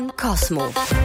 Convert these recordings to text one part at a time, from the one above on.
Cosmo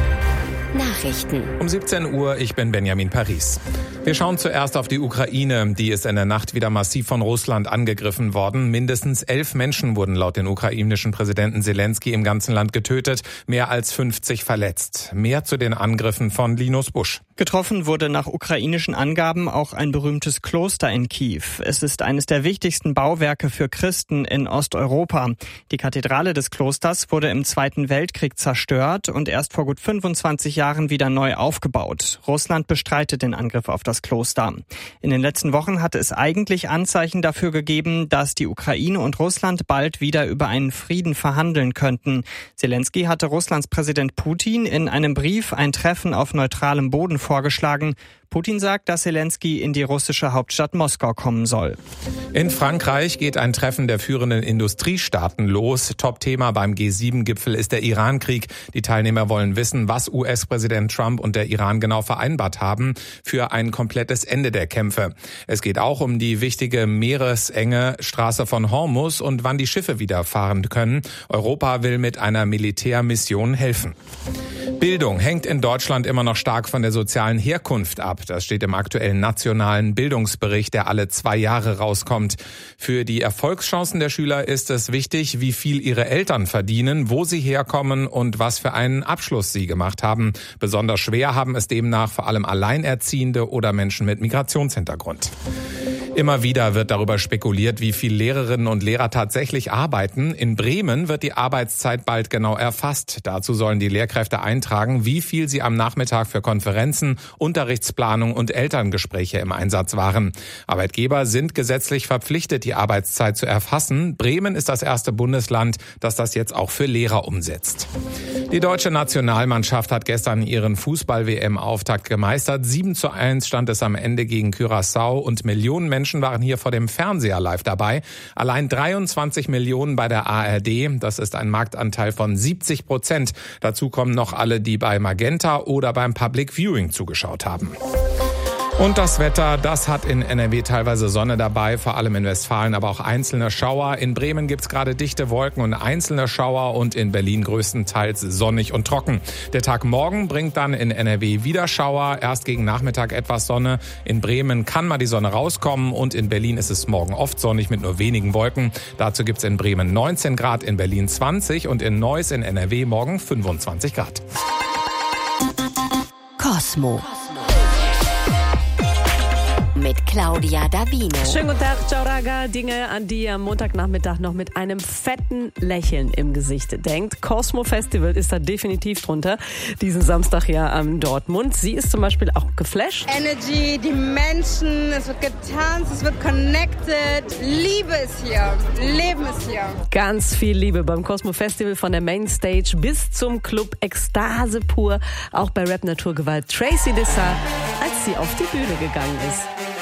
Nachrichten. Um 17 Uhr, ich bin Benjamin Paris. Wir schauen zuerst auf die Ukraine. Die ist in der Nacht wieder massiv von Russland angegriffen worden. Mindestens 11 Menschen wurden laut dem ukrainischen Präsidenten Zelensky im ganzen Land getötet, mehr als 50 verletzt. Mehr zu den Angriffen von Linus Busch. Getroffen wurde nach ukrainischen Angaben auch ein berühmtes Kloster in Kiew. Es ist eines der wichtigsten Bauwerke für Christen in Osteuropa. Die Kathedrale des Klosters wurde im Zweiten Weltkrieg zerstört und erst vor gut 25 Jahren wieder neu aufgebaut. Russland bestreitet den Angriff auf das Kloster. In den letzten Wochen hatte es eigentlich Anzeichen dafür gegeben, dass die Ukraine und Russland bald wieder über einen Frieden verhandeln könnten. Zelensky hatte Russlands Präsident Putin in einem Brief ein Treffen auf neutralem Boden vorgeschlagen. Putin sagt, dass Zelensky in die russische Hauptstadt Moskau kommen soll. In Frankreich geht ein Treffen der führenden Industriestaaten los. Top-Thema beim G7-Gipfel ist der Iran-Krieg. Die Teilnehmer wollen wissen, was US-Präsident Trump und der Iran genau vereinbart haben für ein komplettes Ende der Kämpfe. Es geht auch um die wichtige meeresenge Straße von Hormuz und wann die Schiffe wieder fahren können. Europa will mit einer Militärmission helfen. Bildung hängt in Deutschland immer noch stark von der sozialen Herkunft ab. Das steht im aktuellen nationalen Bildungsbericht, der alle 2 Jahre rauskommt. Für die Erfolgschancen der Schüler ist es wichtig, wie viel ihre Eltern verdienen, wo sie herkommen und was für einen Abschluss sie gemacht haben. Besonders schwer haben es demnach vor allem Alleinerziehende oder Menschen mit Migrationshintergrund. Immer wieder wird darüber spekuliert, wie viel Lehrerinnen und Lehrer tatsächlich arbeiten. In Bremen wird die Arbeitszeit bald genau erfasst. Dazu sollen die Lehrkräfte eintragen, wie viel sie am Nachmittag für Konferenzen, Unterrichtsplanung und Elterngespräche im Einsatz waren. Arbeitgeber sind gesetzlich verpflichtet, die Arbeitszeit zu erfassen. Bremen ist das erste Bundesland, das das jetzt auch für Lehrer umsetzt. Die deutsche Nationalmannschaft hat gestern ihren Fußball-WM-Auftakt gemeistert. 7:1 stand es am Ende gegen Curaçao und Millionen Menschen waren hier vor dem Fernseher live dabei. Allein 23 Millionen bei der ARD. Das ist ein Marktanteil von 70%. Dazu kommen noch alle, die bei Magenta oder beim Public Viewing zugeschaut haben. Und das Wetter, das hat in NRW teilweise Sonne dabei, vor allem in Westfalen, aber auch einzelne Schauer. In Bremen gibt's gerade dichte Wolken und einzelne Schauer und in Berlin größtenteils sonnig und trocken. Der Tag morgen bringt dann in NRW wieder Schauer, erst gegen Nachmittag etwas Sonne. In Bremen kann mal die Sonne rauskommen und in Berlin ist es morgen oft sonnig mit nur wenigen Wolken. Dazu gibt's in Bremen 19 Grad, in Berlin 20 und in Neuss in NRW morgen 25 Grad. Cosmo mit Claudia Davino. Schönen guten Tag, ciao raga. Dinge, an die ihr am Montagnachmittag noch mit einem fetten Lächeln im Gesicht denkt. Cosmo Festival ist da definitiv drunter. Diesen Samstag ja am Dortmund. Sie ist zum Beispiel auch geflasht. Energy, die Menschen, es wird getanzt, es wird connected. Liebe ist hier, Leben ist hier. Ganz viel Liebe beim Cosmo Festival von der Mainstage bis zum Club Ekstase pur. Auch bei Rap Naturgewalt Tracy Dessart, als sie auf die Bühne gegangen ist.